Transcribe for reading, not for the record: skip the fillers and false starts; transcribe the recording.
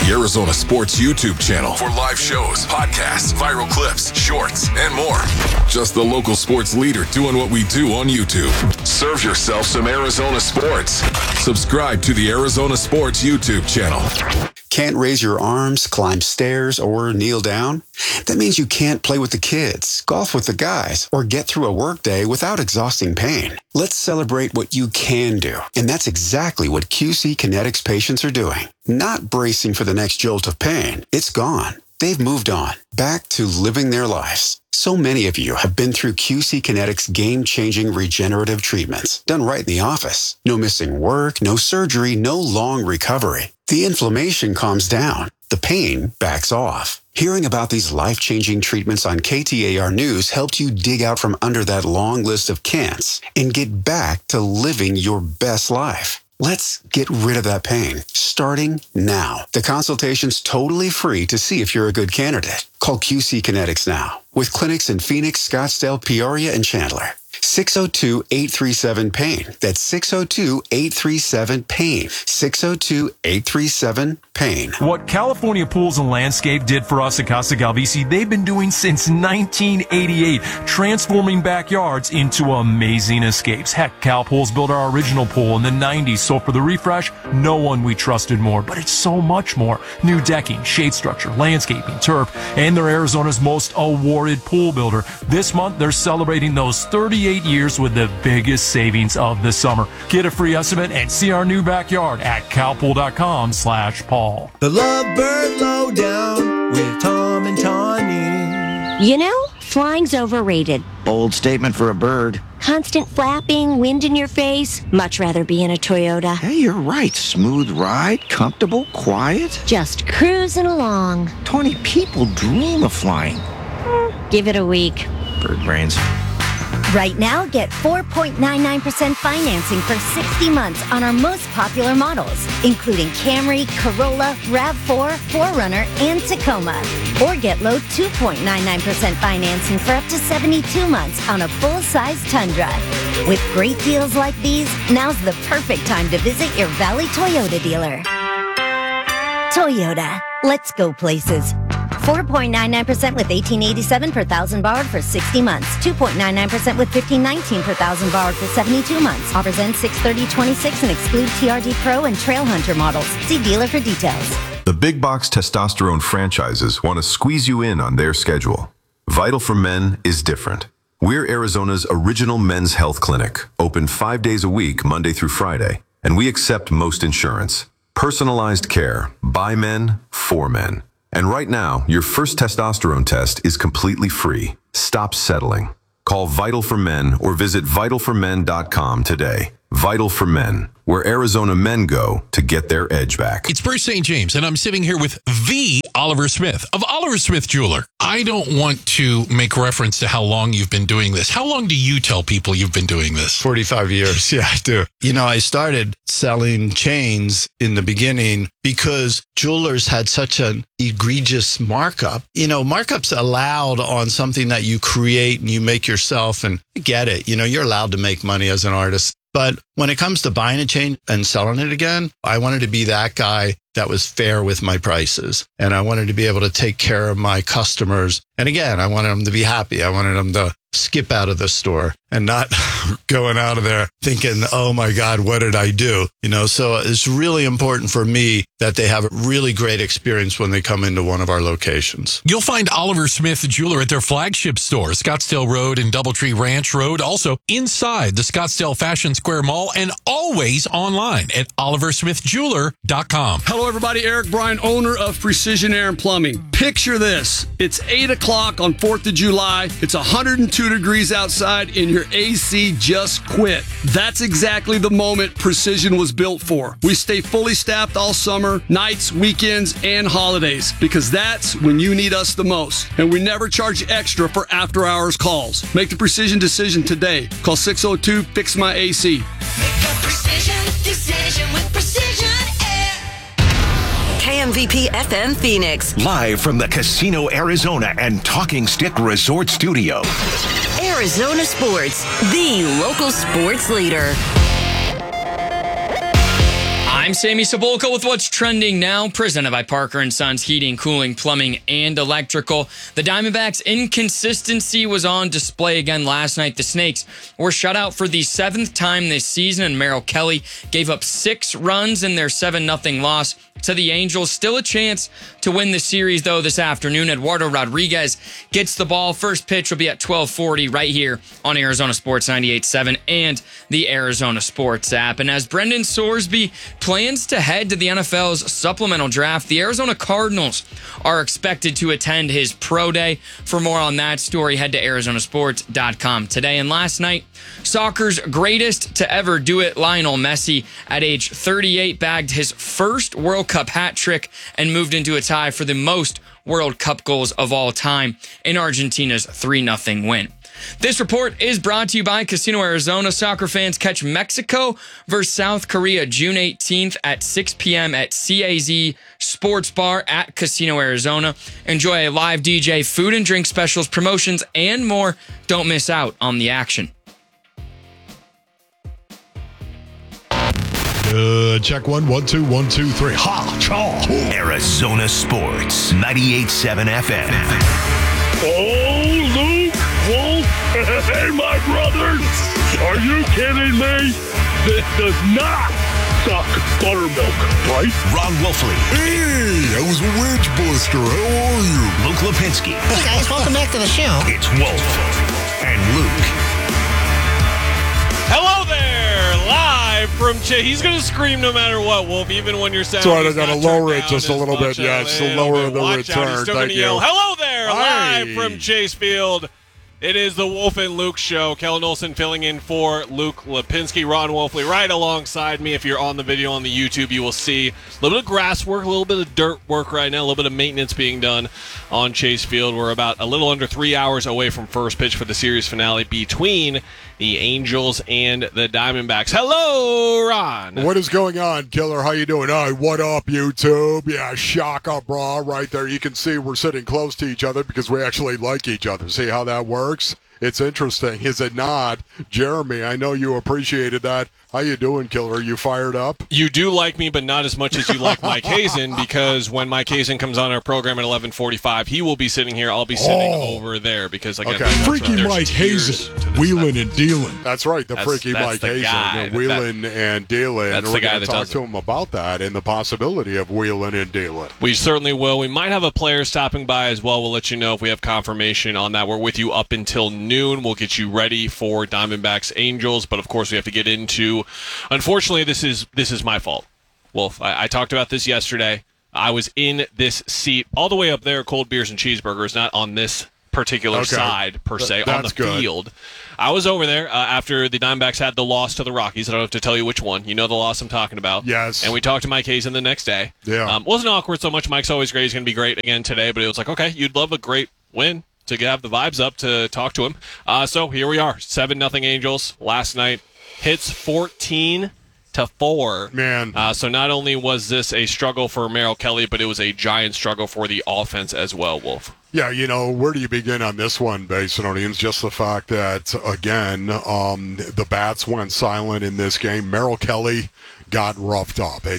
the Arizona Sports YouTube channel for live shows, podcasts, viral clips, shorts, and more. Just the local sports leader doing what we do on YouTube. Serve yourself some Arizona sports. Subscribe to the Arizona Sports YouTube channel. Can't raise your arms, climb stairs, or kneel down? That means you can't play with the kids, golf with the guys, or get through a workday without exhausting pain. Let's celebrate what you can do. And that's exactly what QC Kinetics patients are doing. Not bracing for the next jolt of pain. It's gone. They've moved on, back to living their lives. So many of you have been through QC Kinetics game-changing regenerative treatments, done right in the office. No missing work, no surgery, no long recovery. The inflammation calms down. The pain backs off. Hearing about these life-changing treatments on KTAR News helped you dig out from under that long list of can'ts and get back to living your best life. Let's get rid of that pain, starting now. The consultation's totally free to see if you're a good candidate. Call QC Kinetics now, with clinics in Phoenix, Scottsdale, Peoria, and Chandler. 602-837-PAIN. That's 602-837-PAIN. 602-837-PAIN. What California Pools and Landscape did for us at Casa Galvisi, they've been doing since 1988, transforming backyards into amazing escapes. Heck, Cal Pools built our original pool in the 90s, so for the refresh, no one we trusted more. But it's so much more. New decking, shade structure, landscaping, turf, and they're Arizona's most awarded pool builder. This month, they're celebrating those 38 years with the biggest savings of the summer. Get a free estimate and see our new backyard at calpool.com/Paul. The Lovebird Lowdown with Tom and Tawny. You know, flying's overrated. Bold statement for a bird. Constant flapping, wind in your face. Much rather be in a Toyota. Hey, you're right. Smooth ride, comfortable, quiet. Just cruising along. 20 people dream of flying. Give it a week. Bird brains. Right now, get 4.99% financing for 60 months on our most popular models, including Camry, Corolla, RAV4, 4Runner, and Tacoma. Or get low 2.99% financing for up to 72 months on a full-size Tundra. With great deals like these, now's the perfect time to visit your Valley Toyota dealer. Toyota. Let's go places. 4.99% with $1,887 per thousand borrowed for 60 months. 2.99% with $1,519 per thousand borrowed for 72 months. Offers end 6/30/26 and exclude TRD Pro and Trail Hunter models. See dealer for details. The big box testosterone franchises want to squeeze you in on their schedule. Vital for Men is different. We're Arizona's original men's health clinic, open 5 days a week, Monday through Friday, and we accept most insurance. Personalized care, by men, for men. And right now, your first testosterone test is completely free. Stop settling. Call Vital for Men or visit vitalformen.com today. Vital for Men, where Arizona men go to get their edge back. It's Bruce St. James, and I'm sitting here with the Oliver Smith of Oliver Smith Jeweler. I don't want to make reference to how long you've been doing this. How long do you tell people you've been doing this? 45 years. Yeah, I do. You know, I started selling chains in the beginning because jewelers had such an egregious markup. You know, markups allowed on something that you create and you make yourself, and I get it. You know, you're allowed to make money as an artist. But when it comes to buying a chain and selling it again, I wanted to be that guy that was fair with my prices. And I wanted to be able to take care of my customers. And again, I wanted them to be happy. I wanted them to skip out of the store and not going out of there thinking, oh my God, what did I do? You know, so it's really important for me that they have a really great experience when they come into one of our locations. You'll find Oliver Smith Jeweler at their flagship store, Scottsdale Road and Doubletree Ranch Road, also inside the Scottsdale Fashion Square Mall, and always online at oliversmithjeweler.com. Hello, everybody. Eric Bryan, owner of Precision Air and Plumbing. Picture this. It's 8 o'clock on 4th of July. It's 102 degrees outside, and your AC just quit. That's exactly the moment Precision was built for. We stay fully staffed all summer, nights, weekends, and holidays, because that's when you need us the most. And we never charge extra for after-hours calls. Make the Precision decision today. Call 602-FIX-MY-AC. Make a precision decision with Precision Air. KMVP FM Phoenix. Live from the Casino Arizona and Talking Stick Resort Studio. Arizona Sports, the local sports leader. I'm Sammy Cebulka with what's trending now, presented by Parker & Sons Heating, Cooling, Plumbing, and Electrical. The Diamondbacks' inconsistency was on display again last night. The Snakes were shut out for the 7th time this season, and Merrill Kelly gave up 6 runs in their 7-0 loss to the Angels. Still a chance to win the series, though, this afternoon. Eduardo Rodriguez gets the ball. First pitch will be at 12:40 right here on Arizona Sports 98.7 and the Arizona Sports app. And as Brendan Sorsby plans to head to the NFL's supplemental draft, the Arizona Cardinals are expected to attend his pro day. For more on that story, head to arizonasports.com today. And last night, soccer's greatest to ever do it, Lionel Messi, at age 38, bagged his first World Cup hat trick and moved into a tie for the most World Cup goals of all time in Argentina's 3-0 win. This report is brought to you by Casino Arizona. Soccer fans, catch Mexico versus South Korea June 18th at 6 p.m. at CAZ Sports Bar at Casino Arizona. Enjoy a live DJ, food and drink specials, promotions, and more. Don't miss out on the action. Check 1, 1, 2, 1, 2, 3. Ha! Chaw! Arizona Sports 98.7 FM. Oh, Luke, Wolf, hey, my brothers. Are you kidding me? This does not suck buttermilk, right? Ron Wolfley. Hey, I was a wedge buster. How are you? Luke Lipinski. Hey, guys, welcome back to the show. It's Wolf and Luke. Hello there, live from He's going to scream no matter what, Wolf, even when you're sound. That's right, I got to lower it just a little bit. Yes, to lower the return. Thank you. Yell, hello there, live from Chase Field. It is the Wolf and Luke show. Kellen Olson filling in for Luke Lipinski. Ron Wolfley right alongside me. If you're on the video on the YouTube, you will see a little bit of grass work, a little bit of dirt work right now, a little bit of maintenance being done on Chase Field. We're about a little under 3 hours away from first pitch for the series finale between the Angels and the Diamondbacks. Hello, Ron. What is going on, Killer? How you doing? Hi, what up, YouTube? Yeah, shaka bra right there. You can see we're sitting close to each other because we actually like each other. See how that works? It's interesting, is it not? Jeremy, I know you appreciated that. How you doing, Killer? You fired up? You do like me, but not as much as you like Mike Hazen, because when Mike Hazen comes on our program at 11:45, he will be sitting here. I'll be sitting over there because, again, Freaky Mike Hazen, wheeling and dealing. That's right, the freaky Mike Hazen, wheeling and dealing. That's and the guy we're that talk does to him about that and the possibility of wheeling and dealing. We certainly will. We might have a player stopping by as well. We'll let you know if we have confirmation on that. We're with you up until noon. We'll get you ready for Diamondbacks Angels, but of course we have to get into. Unfortunately, this is my fault, Wolf. I talked about this yesterday. I was in this seat all the way up there, cold beers and cheeseburgers, not on this particular side per se, on the field. I was over there after the Diamondbacks had the loss to the Rockies. I don't have to tell you which one. You know the loss I'm talking about. Yes. And we talked to Mike Hazen the next day. Yeah. Wasn't awkward so much. Mike's always great. He's going to be great again today. But it was like, okay, you'd love a great win to have the vibes up to talk to him. So here we are, 7-0 Angels last night. Hits 14-4. Man. So not only was this a struggle for Merrill Kelly, but it was a giant struggle for the offense as well, Wolf. Yeah, you know, where do you begin on this one, Basinonians? Just the fact that, again, the bats went silent in this game. Merrill Kelly got roughed up.